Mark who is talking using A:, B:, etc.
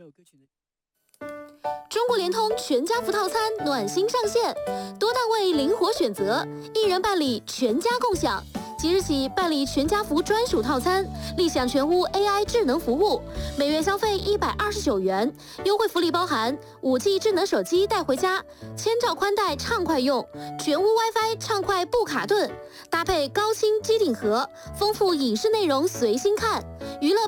A: 中国联通全家福套餐暖心上线，多档位灵活选择，一人办理全家共享。即日起办理全家福专属套餐，立享全屋 AI 智能服务，每月消费129元，优惠福利包含5G 智能手机带回家，千兆宽带畅快用，全屋 WiFi 畅快不卡顿，搭配高清机顶盒，丰富影视内容随心看，娱乐